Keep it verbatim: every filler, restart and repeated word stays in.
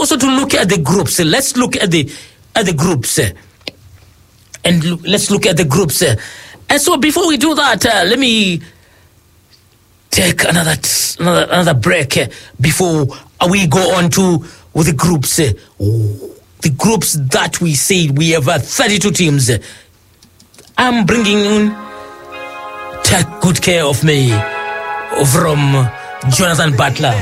also to look at the groups. Let's look at the at the groups, and look, let's look at the groups. And so, before we do that, uh, let me take another another another break before we go on to with the groups. The groups that we said we have uh, thirty-two teams. I'm bringing in Take Good Care of Me from Jonathan Butler.